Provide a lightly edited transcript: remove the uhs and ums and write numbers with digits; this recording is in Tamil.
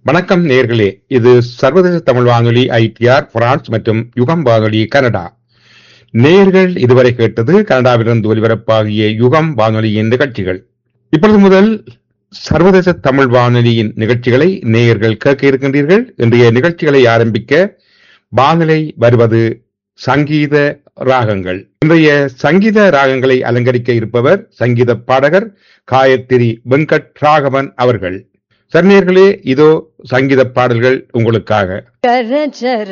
வணக்கம் நேயர்களே, இது சர்வதேச தமிழ் வானொலி ஐடிஆர் பிரான்ஸ் மற்றும் யுகம் வானொலி கனடா. நேயர்கள் இதுவரை கேட்டது கனடாவிலிருந்து ஒலிபரப்பாகிய யுகம் வானொலியின் நிகழ்ச்சிகள். இப்பொழுது முதல் சர்வதேச தமிழ் வானொலியின் நிகழ்ச்சிகளை நேயர்கள் கேட்க இருக்கின்றீர்கள். இன்றைய நிகழ்ச்சிகளை ஆரம்பிக்க வானொலி வருவது சங்கீத ராகங்கள். இன்றைய சங்கீத ராகங்களை அலங்கரிக்க இருப்பவர் சங்கீத பாடகர் காயத்ரி வெங்கட் ராகவன் அவர்கள். சர்ணியர்களே, இதோ சங்கீத பாடல்கள் உங்களுக்காக. கரச்சர